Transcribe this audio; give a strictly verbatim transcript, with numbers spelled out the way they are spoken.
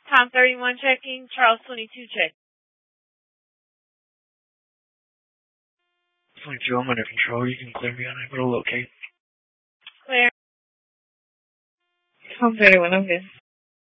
Tom thirty-one checking, Charles twenty-two check. twenty-two, I'm under control. You can clear me on it. We'll locate. Clear. Tom thirty-one, I'm good.